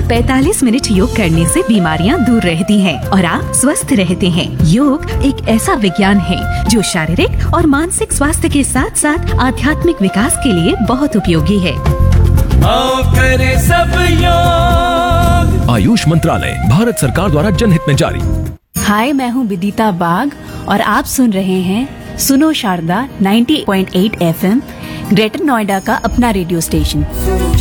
45 minute योग करने से बीमारियां दूर रहती हैं और आप स्वस्थ रहते हैं। योग एक ऐसा विज्ञान है जो शारीरिक और मानसिक स्वास्थ्य के साथ साथ आध्यात्मिक विकास के लिए बहुत उपयोगी है। आओ करें सब योग। आयुष मंत्रालय, भारत सरकार द्वारा जनहित में जारी। हाय, मैं हूँ विदिता बाग और आप सुन रहे हैं सुनो शारदा 90.8 FM, ग्रेटर नोएडा का अपना रेडियो स्टेशन।